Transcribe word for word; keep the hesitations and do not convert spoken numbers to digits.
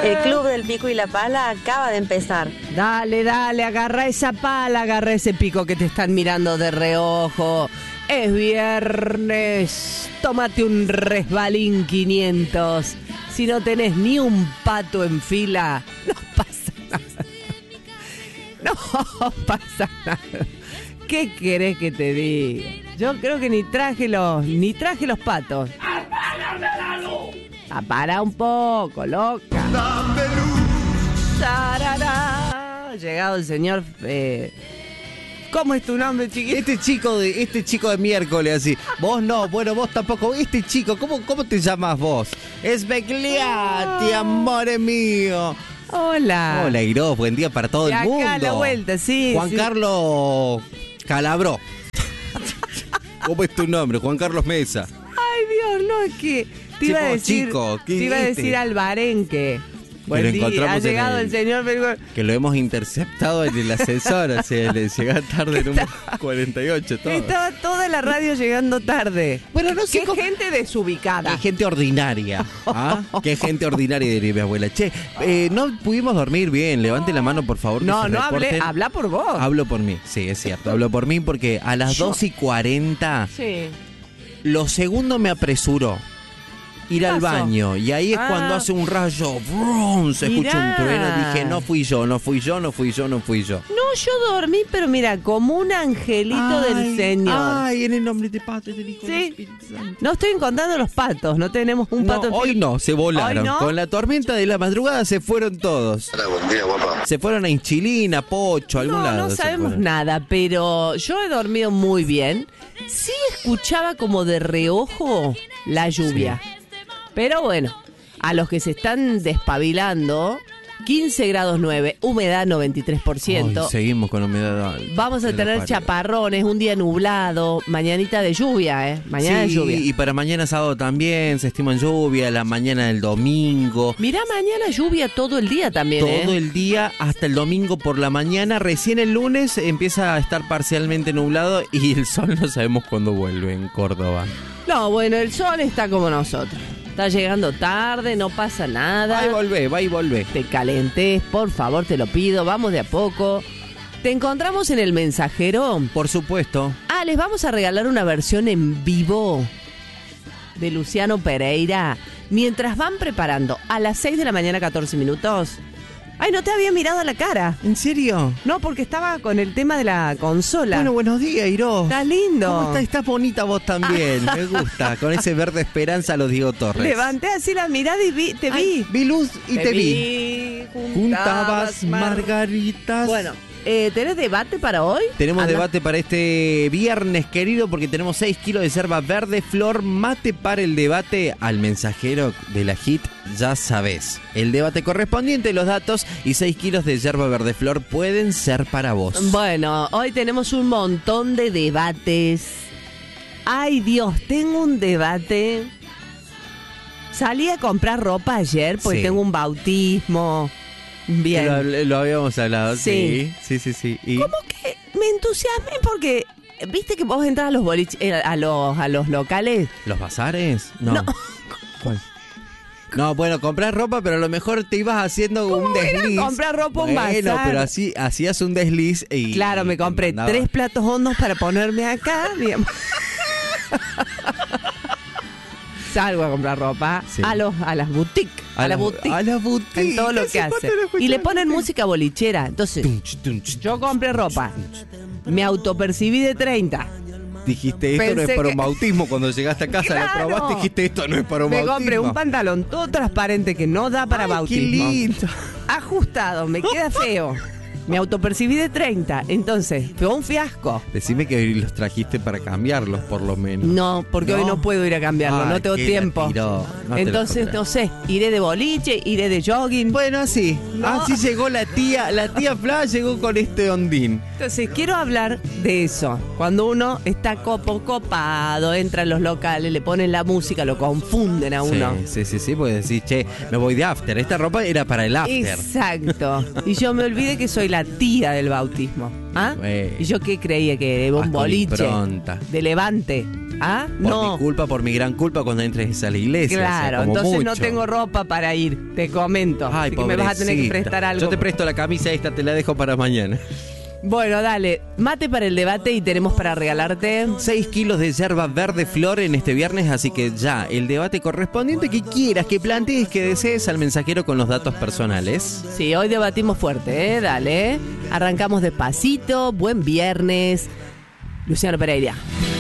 El Club del Pico y la Pala acaba de empezar. Dale, dale, agarra esa pala, agarra ese pico que te están mirando de reojo. Es viernes, tómate un resbalín quinientos. Si no tenés ni un pato en fila, no pasa nada. No pasa nada. ¿Qué querés que te diga? Yo creo que ni traje los, ni traje los patos. ¡Apárame la luz! Apara un poco, loca. ¡Dame luz! ¡Tarará! Llegado el señor... Eh, ¿Cómo es tu nombre, chiquito? Este chico de este chico de miércoles, así. Vos no, bueno, vos tampoco. Este chico, ¿cómo, cómo te llamas vos? Svegliati, oh. Amore mío. Hola. Hola, Iros, buen día para todo de el mundo. Acá a la vuelta, sí. Juan sí. Carlos Calabró. ¿Cómo es tu nombre? Juan Carlos Mesa. Ay, Dios, no, es que te iba a decir, chico, te iba a decir Albarenque. Buen día, ha llegado el, el señor Belgor. Que lo hemos interceptado en el ascensor, o sea, le llega tarde en un cuarenta y ocho todo. Estaba toda la radio llegando tarde. Bueno, no sé. Qué cómo... gente desubicada. Qué gente ordinaria. ¿Ah? Qué gente ordinaria, diría mi abuela. Che, eh, no pudimos dormir bien. Levante la mano, por favor. No, que no hablé, habla por vos. Hablo por mí, sí, es cierto. Hablo por mí porque a las dos y cuarenta, sí. Lo segundo me apresuró. Ir al baño, y ahí es ah. cuando hace un rayo, brum, se Mirá. escucha un trueno. Dije, no fui yo, no fui yo, no fui yo, no fui yo. No, yo dormí, pero mira, como un angelito ay, del Señor. Ay, en el nombre de Padre, del Hijo, sí. del Espíritu Santo. No estoy contando los patos, no tenemos un no, pato. Hoy no, se volaron. ¿No? Con la tormenta de la madrugada se fueron todos. Hola, buen día, guapa. Se fueron a Inchilina, Pocho, a algún no, lado. No sabemos nada, pero yo he dormido muy bien. Sí escuchaba como de reojo la lluvia. Sí. Pero bueno, a los que se están despabilando, quince grados nueve, humedad noventa y tres por ciento. Ay, seguimos con humedad. Vamos a tener chaparrones, un día nublado, mañanita de lluvia, ¿eh? Mañana sí, de lluvia. Y para mañana sábado también se estima lluvia, la mañana del domingo. Mirá, mañana lluvia todo el día también, Todo ¿eh? Todo el día hasta el domingo por la mañana. Recién el lunes empieza a estar parcialmente nublado y el sol no sabemos cuándo vuelve en Córdoba. No, bueno, el sol está como nosotros. Está llegando tarde, no pasa nada. Va y volvé, va y volvé. Te calentes, por favor, te lo pido. Vamos de a poco. ¿Te encontramos en el mensajero? Por supuesto. Ah, les vamos a regalar una versión en vivo de Luciano Pereira. Mientras van preparando a las seis de la mañana, catorce minutos. Ay, no te había mirado a la cara. ¿En serio? No, porque estaba con el tema de la consola. Bueno, buenos días, Iro. Está lindo. ¿Cómo estás? Estás bonita vos también. Me gusta. Con ese verde esperanza a los Diego Torres. Levanté así la mirada y vi, te vi. Ay, vi luz y te, te vi. vi. Juntabas, Juntabas margaritas. Bueno. Eh, ¿Tenés debate para hoy? Tenemos Anda. debate para este viernes, querido, porque tenemos seis kilos de yerba verde flor mate para el debate al mensajero de la hit, ya sabés. El debate correspondiente, los datos y seis kilos de yerba verde flor pueden ser para vos. Bueno, hoy tenemos un montón de debates. Ay, Dios, tengo un debate. Salí a comprar ropa ayer porque sí. Tengo un bautismo. Bien. Lo, lo habíamos hablado, sí. Sí, sí, sí. sí. ¿Y? Como que me entusiasmé porque, viste que vos entras a los bolich, a los, a los locales. ¿Los bazares? No. No, ¿Cuál? No, bueno, comprar ropa, pero a lo mejor te ibas haciendo un desliz. Era comprar ropa un bueno, bazar. Pero así hacías un desliz y... Claro, me compré tres platos hondos para ponerme acá, digamos. Salgo a comprar ropa sí. a los a las boutiques, a, a la boutique, a la boutique, en todo lo que hace. Y le ponen música bolichera. Entonces, tunch, tunch, yo compré ropa. Me autopercibí de treinta. Dijiste, esto Pensé no es para que... un bautismo. Cuando llegaste a casa, claro. Lo probaste, dijiste, esto no es para un me bautismo. Me compré un pantalón todo transparente que no da para Ay, bautismo. Qué lindo. Ajustado, me queda feo. Me autopercibí de treinta, entonces fue un fiasco. Decime que hoy los trajiste para cambiarlos, por lo menos. No, porque ¿No? hoy no puedo ir a cambiarlos, ah, no tengo tiempo. No entonces, no sé, iré de boliche, iré de jogging. Bueno, así, ¿no? Así llegó la tía, la tía Fla llegó con este ondín. Entonces, quiero hablar de eso. Cuando uno está copo, copado, entra en los locales, le ponen la música, lo confunden a uno. Sí, sí, sí, sí, porque decís, che, me voy de after. Esta ropa era para el after. Exacto. Y yo me olvidé que soy la tía del bautismo. ¿Ah? Wey. ¿Y yo qué creía? Que era un boliche pronta. de Levante. ¿Ah? Por No. mi culpa, por mi gran culpa cuando entres a la iglesia. Claro, o sea, como entonces no mucho. tengo ropa para ir, te comento. Ay, Así que me vas a tener que pobrecita. prestar algo. Yo te presto la camisa esta, te la dejo para mañana. Bueno, dale, mate para el debate y tenemos para regalarte. seis kilos de yerba verde flor en este viernes, así que ya, el debate correspondiente que quieras, que plantees, que desees al mensajero con los datos personales. Sí, hoy debatimos fuerte, ¿eh? Dale. Arrancamos despacito, buen viernes. Luciano Pereira.